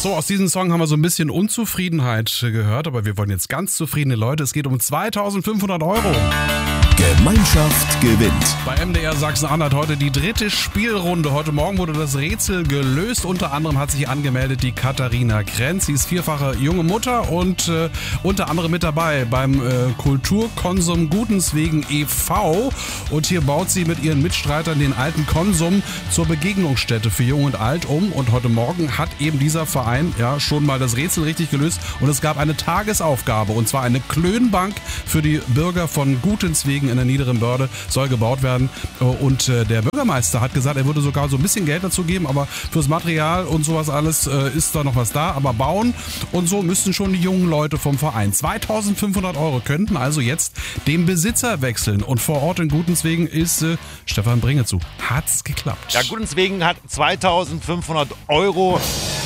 So, aus diesem Song haben wir so ein bisschen Unzufriedenheit gehört, aber wir wollen jetzt ganz zufriedene Leute. Es geht um 2.500 €. Gemeinschaft gewinnt. Bei MDR Sachsen-Anhalt heute die dritte Spielrunde. Heute Morgen wurde das Rätsel gelöst. Unter anderem hat sich angemeldet die Katharina Krenz. Sie ist vierfache junge Mutter und unter anderem mit dabei beim Kulturkonsum Gutenswegen e.V. Und hier baut sie mit ihren Mitstreitern den alten Konsum zur Begegnungsstätte für Jung und Alt um. Und heute Morgen hat eben dieser Verein ja schon mal das Rätsel richtig gelöst. Und es gab eine Tagesaufgabe, und zwar eine Klönbank für die Bürger von Gutenswegen in der Niederen Börde soll gebaut werden. Und der Bürgermeister hat gesagt, er würde sogar so ein bisschen Geld dazu geben, aber fürs Material und sowas alles ist da noch was da. Aber bauen und so müssten schon die jungen Leute vom Verein. 2.500 € könnten also jetzt dem Besitzer wechseln. Und vor Ort in Gutenswegen ist Stefan Bringezu. Hat's geklappt? Ja, Gutenswegen hat 2.500 €.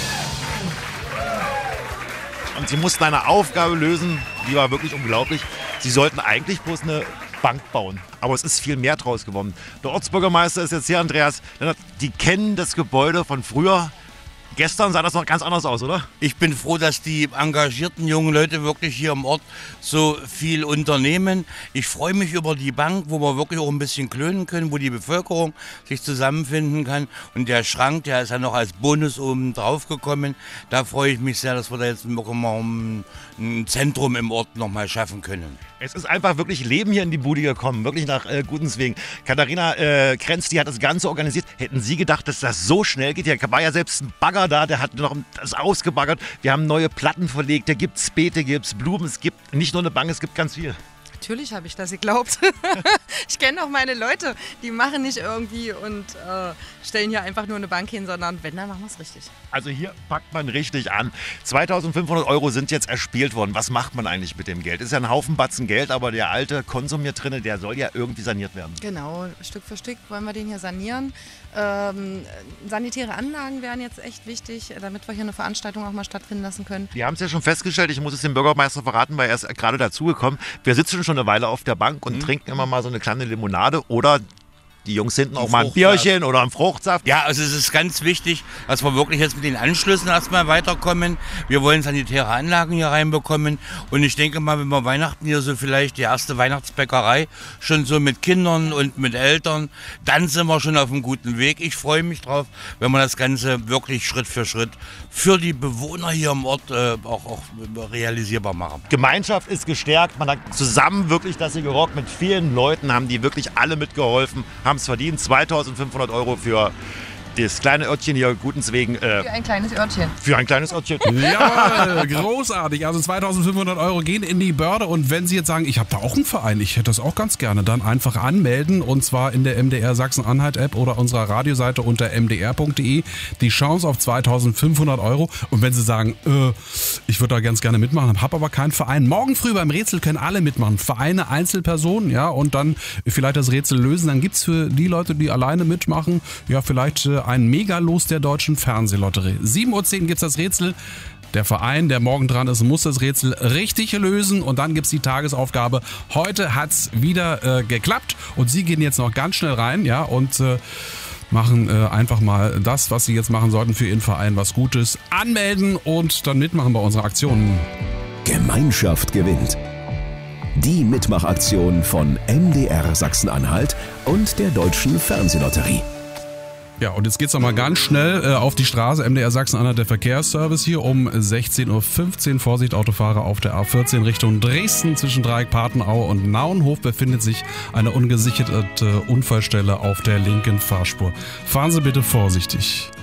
Und sie mussten eine Aufgabe lösen, die war wirklich unglaublich. Sie sollten eigentlich bloß eine Bank bauen. Aber es ist viel mehr draus geworden. Der Ortsbürgermeister ist jetzt hier, Andreas. Die kennen das Gebäude von früher. Gestern sah das noch ganz anders aus, oder? Ich bin froh, dass die engagierten jungen Leute wirklich hier im Ort so viel unternehmen. Ich freue mich über die Bank, wo wir wirklich auch ein bisschen klönen können, wo die Bevölkerung sich zusammenfinden kann. Und der Schrank, der ist ja noch als Bonus oben drauf gekommen. Da freue ich mich sehr, dass wir da jetzt noch mal ein Zentrum im Ort noch mal schaffen können. Es ist einfach wirklich Leben hier in die Bude gekommen, wirklich nach Gutenswegen. Katharina Krenz, die hat das Ganze organisiert. Hätten Sie gedacht, dass das so schnell geht? Hier war ja selbst ein Bagger da, der hat noch das ausgebaggert. Wir haben neue Platten verlegt, da gibt es Beete, gibt es Blumen, es gibt nicht nur eine Bank, es gibt ganz viel. Natürlich habe ich das geglaubt. Ich kenne auch meine Leute, die machen nicht irgendwie und stellen hier einfach nur eine Bank hin, sondern wenn, dann machen wir es richtig. Also hier packt man richtig an. 2.500 € sind jetzt erspielt worden. Was macht man eigentlich mit dem Geld? Ist ja ein Haufen Batzen Geld, aber der alte Konsum hier drin, der soll ja irgendwie saniert werden. Genau, Stück für Stück wollen wir den hier sanieren. Sanitäre Anlagen wären jetzt echt wichtig, damit wir hier eine Veranstaltung auch mal stattfinden lassen können. Wir haben es ja schon festgestellt, ich muss es dem Bürgermeister verraten, weil er ist gerade dazugekommen. Wir sitzen schon eine Weile auf der Bank und trinken immer mal so eine kleine Limonade oder die Jungs hinten auch mal ein Bierchen oder einen Fruchtsaft. Ja, also es ist ganz wichtig, dass wir wirklich jetzt mit den Anschlüssen erstmal weiterkommen. Wir wollen sanitäre Anlagen hier reinbekommen. Und ich denke mal, wenn wir Weihnachten hier so vielleicht die erste Weihnachtsbäckerei schon so mit Kindern und mit Eltern, dann sind wir schon auf einem guten Weg. Ich freue mich drauf, wenn wir das Ganze wirklich Schritt für Schritt für die Bewohner hier im Ort auch realisierbar machen. Gemeinschaft ist gestärkt. Man hat zusammen wirklich das hier gerockt. Mit vielen Leuten haben die wirklich alle mitgeholfen, haben es verdient. 2.500 € für das kleine Örtchen hier Gutenswegen. Für ein kleines Örtchen. Für ein kleines Örtchen. Ja, großartig. Also 2.500 € gehen in die Börde. Und wenn Sie jetzt sagen, ich habe da auch einen Verein, ich hätte das auch ganz gerne, dann einfach anmelden. Und zwar in der MDR Sachsen-Anhalt-App oder unserer Radioseite unter mdr.de. Die Chance auf 2.500 €. Und wenn Sie sagen, ich würde da ganz gerne mitmachen, habe aber keinen Verein. Morgen früh beim Rätsel können alle mitmachen. Vereine, Einzelpersonen, ja, und dann vielleicht das Rätsel lösen. Dann gibt es für die Leute, die alleine mitmachen, ja, vielleicht ein Megalos der Deutschen Fernsehlotterie. 7.10 Uhr gibt es das Rätsel. Der Verein, der morgen dran ist, muss das Rätsel richtig lösen. Und dann gibt es die Tagesaufgabe. Heute hat es wieder geklappt. Und Sie gehen jetzt noch ganz schnell rein, ja, und machen einfach mal das, was Sie jetzt machen sollten für Ihren Verein, was Gutes. Anmelden und dann mitmachen bei unserer Aktion. Gemeinschaft gewinnt. Die Mitmachaktion von MDR Sachsen-Anhalt und der Deutschen Fernsehlotterie. Ja, und jetzt geht's noch mal ganz schnell auf die Straße. MDR Sachsen-Anhalt, der Verkehrsservice hier um 16.15 Uhr. Vorsicht, Autofahrer auf der A14 Richtung Dresden. Zwischen Dreieck, Patenau und Naunhof befindet sich eine ungesicherte Unfallstelle auf der linken Fahrspur. Fahren Sie bitte vorsichtig.